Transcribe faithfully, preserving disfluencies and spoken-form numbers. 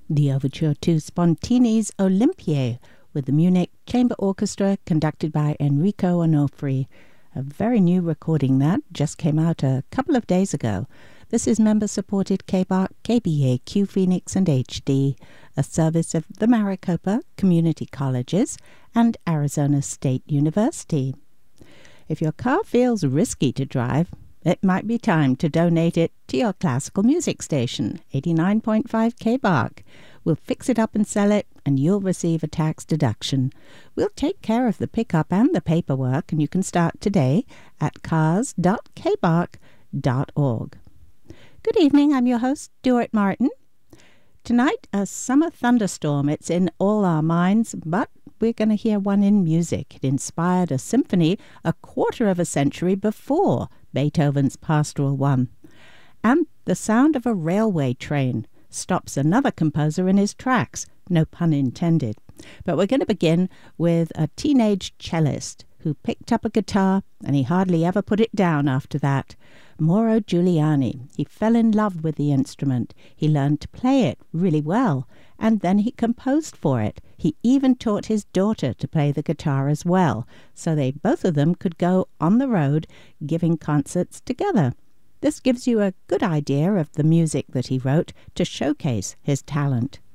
the overture to Spontini's Olympiae with the Munich Chamber Orchestra conducted by Enrico Onofri. A very new recording that just came out a couple of days ago. This is member-supported K B A R C, K B A, Q Phoenix and H D, a service of the Maricopa Community Colleges and Arizona State University. If your car feels risky to drive, it might be time to donate it to your classical music station, eighty-nine point five K B A R C. We'll fix it up and sell it, and you'll receive a tax deduction. We'll take care of the pickup and the paperwork, and you can start today at cars dot k b a r c dot org. Good evening, I'm your host, Stuart Martin. Tonight, a summer thunderstorm. It's in all our minds, but we're going to hear one in music. It inspired a symphony a quarter of a century before Beethoven's Pastoral One. And the sound of a railway train stops another composer in his tracks, no pun intended. But we're going to begin with a teenage cellist who picked up a guitar and he hardly ever put it down after that. Mauro Giuliani. He fell in love with the instrument. He learned to play it really well, and then he composed for it. He even taught his daughter to play the guitar as well, so they both of them could go on the road giving concerts together. This gives you a good idea of the music that he wrote to showcase his talent.